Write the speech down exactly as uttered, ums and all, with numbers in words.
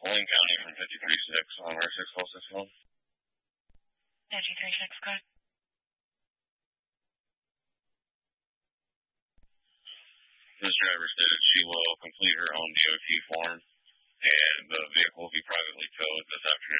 Wayne County from fifty-three six on our six call six one. fifty-three six, go ahead. This driver stated she will complete her own D O T form, and the vehicle will be privately towed this afternoon.